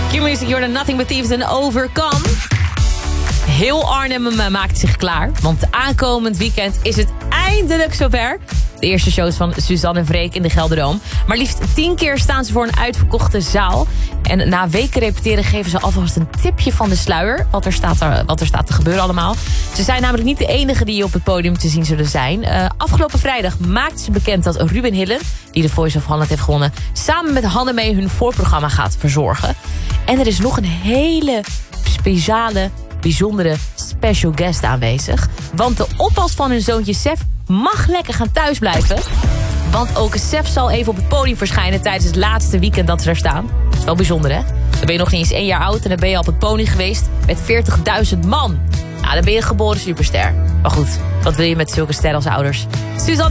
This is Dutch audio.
Q-Music, you're Nothing But Thieves en Overcome. Heel Arnhem maakt zich klaar, want aankomend weekend is het eindelijk zover. De eerste shows van Suzanne en Freek in de Gelderdoom. Maar liefst 10 keer staan ze voor een uitverkochte zaal. En na weken repeteren geven ze alvast een tipje van de sluier. Wat er staat te gebeuren allemaal. Ze zijn namelijk niet de enige die op het podium te zien zullen zijn. Afgelopen vrijdag maakten ze bekend dat Ruben Hillen, die de Voice of Holland heeft gewonnen, samen met Hanneme hun voorprogramma gaat verzorgen. En er is nog een hele speciale, bijzondere special guest aanwezig. Want de oppas van hun zoontje Sef mag lekker gaan thuisblijven. Want ook Sef zal even op het podium verschijnen tijdens het laatste weekend dat ze er staan. Dat is wel bijzonder, hè? Dan ben je nog niet eens 1 jaar oud en dan ben je op het podium geweest met 40.000 man. Nou, dan ben je een geboren superster. Maar goed, wat wil je met zulke sterren als ouders? Suzanne